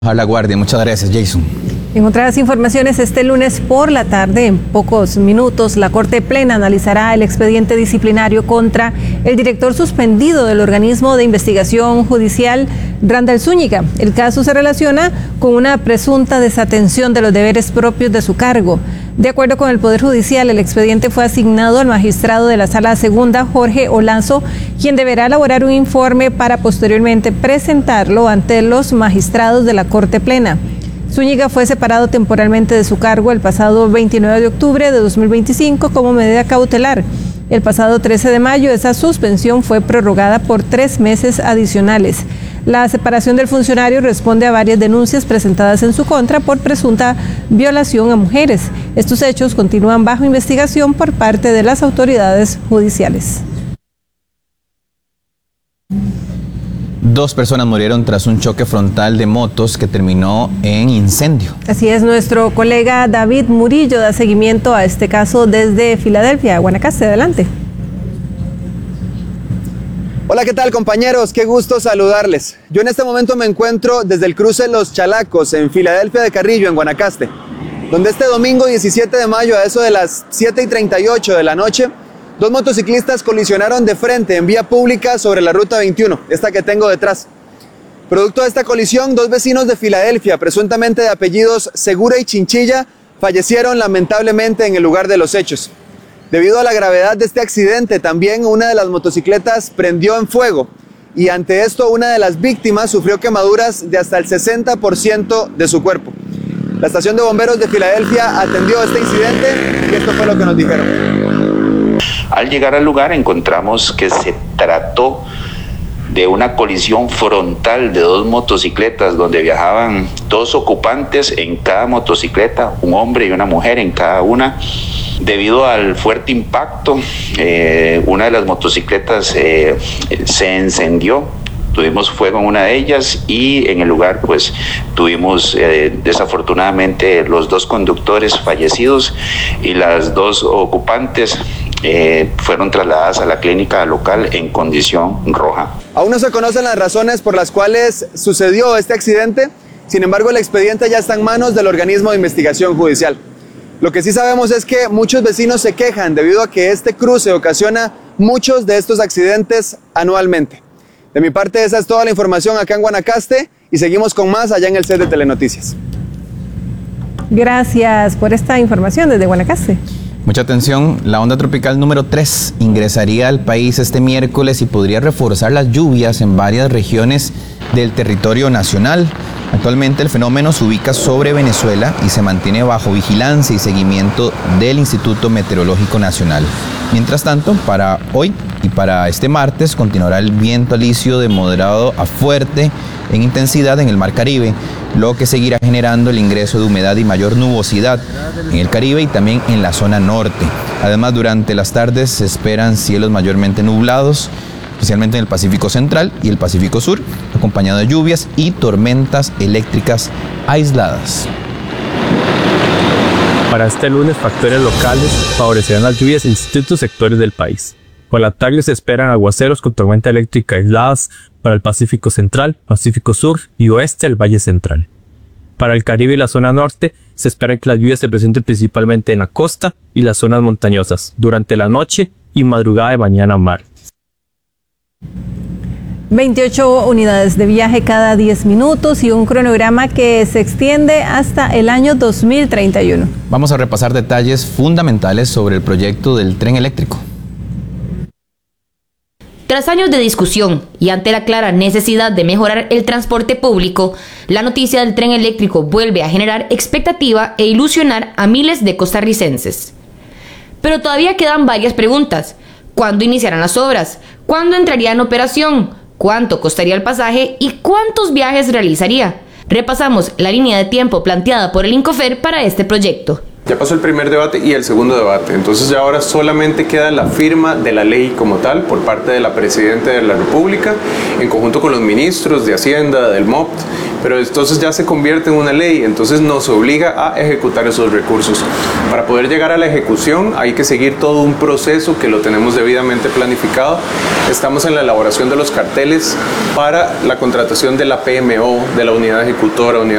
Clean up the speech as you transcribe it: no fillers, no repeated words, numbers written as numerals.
A la guardia. Muchas gracias, Jason. En otras informaciones, este lunes por la tarde, en pocos minutos, la Corte Plena analizará el expediente disciplinario contra el director suspendido del organismo de investigación judicial, Randall Zúñiga. El caso se relaciona con una presunta desatención de los deberes propios de su cargo. De acuerdo con el Poder Judicial, el expediente fue asignado al magistrado de la Sala Segunda, Jorge Olanzo, quien deberá elaborar un informe para posteriormente presentarlo ante los magistrados de la Corte Plena. Zúñiga fue separado temporalmente de su cargo el pasado 29 de octubre de 2025 como medida cautelar. El pasado 13 de mayo esa suspensión fue prorrogada por 3 meses adicionales. La separación del funcionario responde a varias denuncias presentadas en su contra por presunta violación a mujeres. Estos hechos continúan bajo investigación por parte de las autoridades judiciales. 2 personas murieron tras un choque frontal de motos que terminó en incendio. Así es, nuestro colega David Murillo da seguimiento a este caso desde Filadelfia, Guanacaste. Adelante. Hola, ¿qué tal, compañeros? Qué gusto saludarles. Yo en este momento me encuentro desde el cruce Los Chalacos en Filadelfia de Carrillo, en Guanacaste, donde este domingo 17 de mayo a eso de las 7:38 de la noche, 2 motociclistas colisionaron de frente en vía pública sobre la ruta 21, esta que tengo detrás. Producto de esta colisión, 2 vecinos de Filadelfia, presuntamente de apellidos Segura y Chinchilla, fallecieron lamentablemente en el lugar de los hechos. Debido a la gravedad de este accidente, también una de las motocicletas prendió en fuego y ante esto una de las víctimas sufrió quemaduras de hasta el 60% de su cuerpo. La estación de bomberos de Filadelfia atendió este incidente y esto fue lo que nos dijeron. Al llegar al lugar encontramos que se trató de una colisión frontal de 2 motocicletas donde viajaban 2 ocupantes en cada motocicleta, un hombre y una mujer en cada una. Debido al fuerte impacto, una de las motocicletas se encendió. Tuvimos fuego en una de ellas y en el lugar pues tuvimos desafortunadamente los 2 conductores fallecidos y las 2 ocupantes fueron trasladadas a la clínica local en condición roja. Aún no se conocen las razones por las cuales sucedió este accidente, sin embargo el expediente ya está en manos del organismo de investigación judicial. Lo que sí sabemos es que muchos vecinos se quejan debido a que este cruce ocasiona muchos de estos accidentes anualmente. De mi parte, esa es toda la información acá en Guanacaste y seguimos con más allá en el set de Telenoticias. Gracias por esta información desde Guanacaste. Mucha atención, la onda tropical número 3 ingresaría al país este miércoles y podría reforzar las lluvias en varias regiones del territorio nacional. Actualmente el fenómeno se ubica sobre Venezuela y se mantiene bajo vigilancia y seguimiento del Instituto Meteorológico Nacional. Mientras tanto, para hoy y para este martes continuará el viento alisio de moderado a fuerte en intensidad en el Mar Caribe, lo que seguirá generando el ingreso de humedad y mayor nubosidad en el Caribe y también en la zona norte. Además, durante las tardes se esperan cielos mayormente nublados, especialmente en el Pacífico Central y el Pacífico Sur, acompañado de lluvias y tormentas eléctricas aisladas. Para este lunes, factores locales favorecerán las lluvias en distintos sectores del país. Por la tarde se esperan aguaceros con tormenta eléctrica aisladas para el Pacífico Central, Pacífico Sur y oeste del Valle Central. Para el Caribe y la zona norte, se espera que las lluvias se presenten principalmente en la costa y las zonas montañosas, durante la noche y madrugada de mañana martes. 28 unidades de viaje cada 10 minutos y un cronograma que se extiende hasta el año 2031. Vamos a repasar detalles fundamentales sobre el proyecto del tren eléctrico. Tras años de discusión y ante la clara necesidad de mejorar el transporte público, la noticia del tren eléctrico vuelve a generar expectativa e ilusionar a miles de costarricenses. Pero todavía quedan varias preguntas. ¿Cuándo iniciarán las obras? ¿Cuándo entraría en operación? ¿Cuánto costaría el pasaje? ¿Y cuántos viajes realizaría? Repasamos la línea de tiempo planteada por el Incofer para este proyecto. Ya pasó el primer debate y el segundo debate, entonces ya ahora solamente queda la firma de la ley como tal por parte de la Presidenta de la República en conjunto con los ministros de Hacienda, del MOPT, pero entonces ya se convierte en una ley, entonces nos obliga a ejecutar esos recursos. Para poder llegar a la ejecución hay que seguir todo un proceso que lo tenemos debidamente planificado. Estamos en la elaboración de los carteles para la contratación de la PMO, de la unidad ejecutora, unidad